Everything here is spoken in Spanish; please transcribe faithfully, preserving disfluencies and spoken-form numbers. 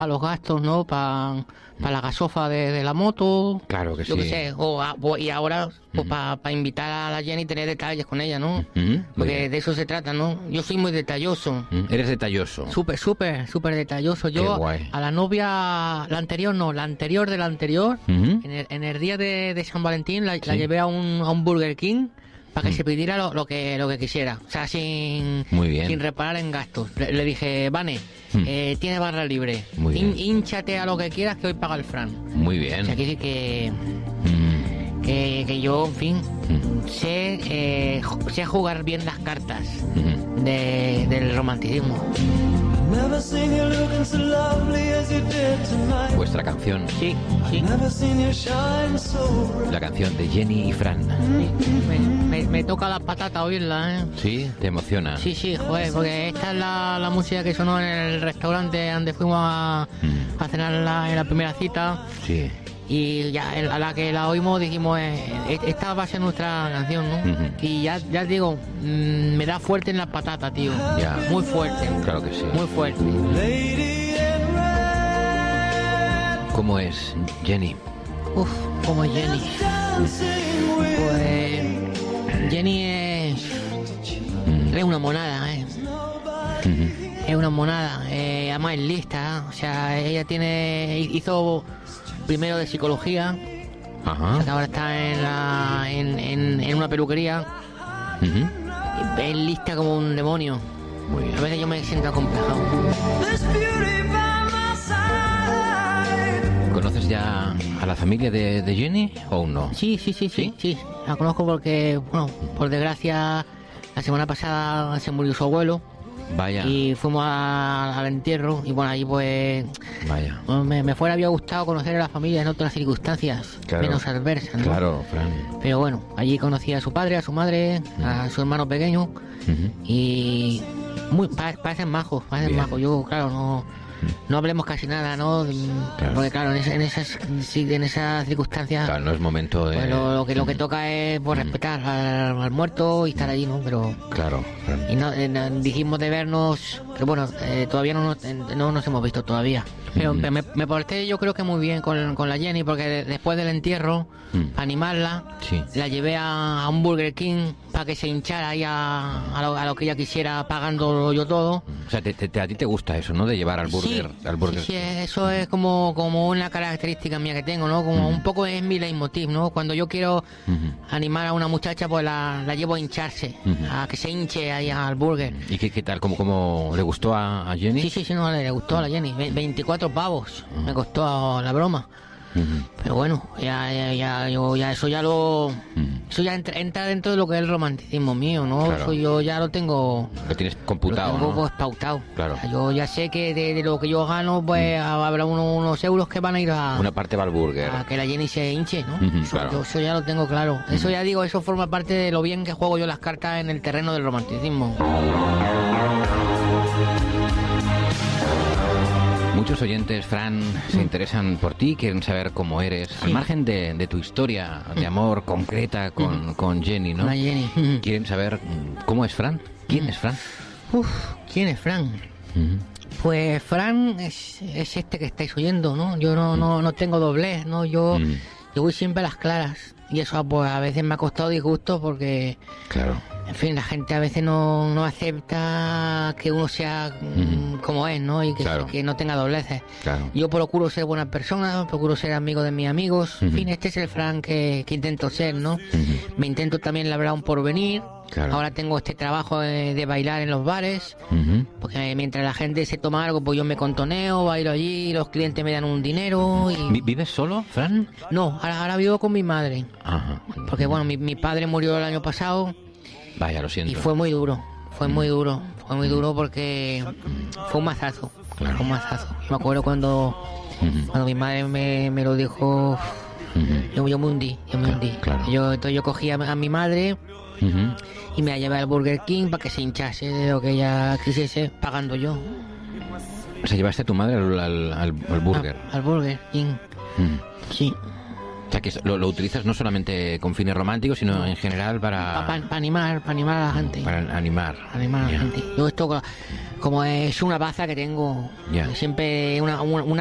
a los gastos, ¿no? Para pa la gasofa de, de la moto. Claro que yo sí. Yo qué sé. O a, o, y ahora, pues uh-huh. para pa invitar a la Jenny y tener detalles con ella, ¿no? Uh-huh. Porque de eso se trata, ¿no? Yo soy muy detalloso. Uh-huh. Eres detalloso. Súper, súper, súper detalloso. Yo, qué guay. A la novia, la anterior no, la anterior de la anterior, uh-huh. en, el, en el día de, de San Valentín, la, ¿sí? la llevé a un, a un Burger King. Para que mm. se pidiera lo, lo que lo que quisiera, o sea, sin Muy bien. sin reparar en gastos. Le, le dije, Vane, mm. eh, tiene barra libre, Muy bien. Hin, hínchate a lo que quieras que hoy paga el Fran. Muy bien. O sea, que que, mm. que, que yo, en fin, mm. sé, eh, sé jugar bien las cartas mm. de, del romanticismo. Vuestra canción. Sí, sí. La canción de Jenny y Fran. Me, me, me toca la patata oírla, ¿eh? Sí, te emociona. Sí, sí, joder, porque esta es la, la música que sonó en el restaurante donde fuimos a, mm. a cenar la, en la primera cita. Sí. Y ya a la que la oímos dijimos, eh, esta va a ser nuestra canción, ¿no? Uh-huh. Y ya, ya digo, mmm, me da fuerte en la patata, tío. Ya. Muy fuerte. Claro que sí. Muy fuerte. ¿Cómo es Jenny? Uf, ¿cómo es Jenny? Pues Jenny es, mm. es una monada, ¿eh? Uh-huh. Es una monada. Eh, además es lista, o sea, ella tiene hizo primero de psicología. Ajá. O sea, que ahora está en, la, en, en, en una peluquería. Uh-huh. Es lista como un demonio. Muy bien. A veces yo me siento acomplejado. ¿Conoces ya a la familia de, de Jenny o aún no? Sí, sí, sí, sí, sí, sí. La conozco porque, bueno, por desgracia, la semana pasada se murió su abuelo. Vaya. Y fuimos a, al entierro y bueno, ahí pues... Vaya. Bueno, me, me fuera había gustado conocer a la familia en otras circunstancias, claro. menos adversas, ¿no? Claro, Fran. Pero bueno, allí conocí a su padre, a su madre, uh-huh. a su hermano pequeño uh-huh. y... muy pa- parecen majos, parecen majos. Yo, claro, no... No hablemos casi nada, ¿no? Claro. Porque claro, en, esa, en esas en esas circunstancias... Claro, no es momento de... Pues lo, lo, que, lo que toca es pues, respetar al, al muerto y estar allí, ¿no? Pero... Claro. claro. Y no, eh, dijimos de vernos... Que bueno, eh, todavía no nos, no nos hemos visto todavía. Pero mm. me, me porté yo creo que muy bien con, con la Jenny, porque de, después del entierro, mm. para animarla, sí. la llevé a, a un Burger King para que se hinchara ahí a, a, lo, a lo que ella quisiera, pagando yo todo. O sea, te, te, a ti te gusta eso, ¿no? De llevar al burger. Sí, al burger. Sí, sí, eso es como, como una característica mía que tengo, ¿no? Como mm. un poco es mi leitmotiv, ¿no? Cuando yo quiero mm-hmm. animar a una muchacha, pues la, la llevo a hincharse, mm-hmm. a que se hinche ahí al burger. ¿Y qué, qué tal? ¿Cómo, cómo le gustó a, a Jenny? Sí, sí, sí, no, le, le gustó a la Jenny. veinticuatro pavos mm. me costó la broma. Uh-huh. Pero bueno, ya, ya, ya, yo, ya eso ya lo, uh-huh. eso ya entra, entra dentro de lo que es el romanticismo mío, ¿no? Claro. Eso yo ya lo tengo, lo tienes computado, lo tengo, ¿no? Pues pautado. Claro. O sea, yo ya sé que de, de lo que yo gano, pues uh-huh. habrá unos, unos euros que van a ir a una parte va al burger, a que la Jenny se hinche, ¿no? Uh-huh, eso, claro. yo, eso ya lo tengo claro. Uh-huh. Eso ya digo, eso forma parte de lo bien que juego yo las cartas en el terreno del romanticismo. Muchos oyentes, Fran, se interesan por ti, quieren saber cómo eres, sí. al margen de, de tu historia de amor concreta con, uh-huh. con Jenny, ¿no? Con Jenny. Uh-huh. Quieren saber cómo es Fran, quién uh-huh. es Fran. Uf, ¿quién es Fran? Uh-huh. Pues Fran es, es este que estáis oyendo, ¿no? Yo no, uh-huh. no, no tengo doblez, ¿no? Yo, uh-huh. yo voy siempre a las claras. Y eso pues a veces me ha costado disgusto porque... Claro. En fin, la gente a veces no, no acepta que uno sea uh-huh. como es, ¿no? Y que, claro. que no tenga dobleces. Claro. Yo procuro ser buena persona, procuro ser amigo de mis amigos. Uh-huh. En fin, este es el Fran que, que intento ser, ¿no? Uh-huh. Me intento también labrar un porvenir. Claro. Ahora tengo este trabajo de, de bailar en los bares. Uh-huh. Porque mientras la gente se toma algo, pues yo me contoneo, bailo allí, los clientes me dan un dinero. Y... ¿Vives solo, Fran? No, ahora, ahora vivo con mi madre. Ajá. Porque bueno, mi, mi padre murió el año pasado. Vaya, lo siento. Y fue muy duro, fue muy duro, fue muy duro porque fue un mazazo, claro. fue un mazazo. Yo me acuerdo cuando, uh-huh. cuando mi madre me, me lo dijo, uh-huh. yo, yo me hundí, yo me hundí. Claro. Yo, entonces yo cogí a, a mi madre uh-huh. y me la llevé al Burger King para que se hinchase de lo que ella quisiese, pagando yo. O sea, llevaste a tu madre al, al, al, al Burger. A, al Burger King, uh-huh. sí. O sea, que lo, lo utilizas no solamente con fines románticos, sino en general para... Para pa, animar, para animar a la gente. Para animar. Animar a la yeah. gente. Yo esto, como es una baza que tengo, yeah. siempre una, una